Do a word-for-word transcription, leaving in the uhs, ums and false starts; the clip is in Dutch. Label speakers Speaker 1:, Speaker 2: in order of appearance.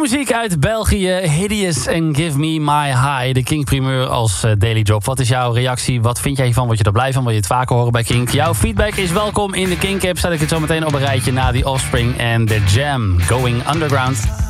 Speaker 1: muziek uit België, Hideous en Give Me My High. De Kink primeur als uh, Daily Drop. Wat is jouw reactie? Wat vind jij hiervan? Word je er blij van? Wil je het vaker horen bij Kink? Jouw feedback is welkom in de Kink-app. Zet ik het zo meteen op een rijtje na The Offspring en The Jam. Going Underground.